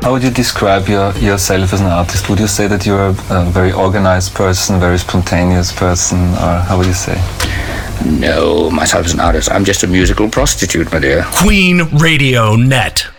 How would you describe yourself as an artist? Would you say that you're a very organized person, very spontaneous person, or how would you say? No, myself as an artist, I'm just a musical prostitute, my dear. Queen Radio Net.